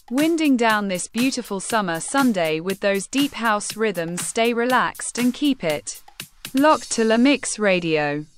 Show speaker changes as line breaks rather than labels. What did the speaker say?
Winding down this beautiful summer Sunday with those deep house rhythms. Stay relaxed and keep it locked to La Mix Radio.